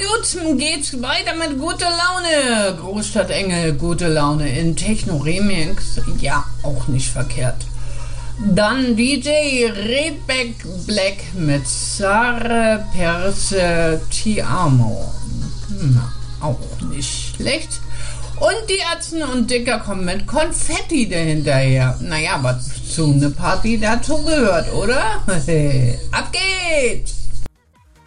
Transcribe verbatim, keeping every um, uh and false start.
gut, geht's weiter mit gute Laune. Großstadtengel, gute Laune in Techno-Remix. Ja, auch nicht verkehrt. Dann D J Redback Black mit Sare Perse Ti Amo. Na, auch nicht schlecht. Und die Atzen und Dicker kommen mit Konfetti dahinterher. Naja, was zu einer Party dazu gehört, oder? Ab geht's!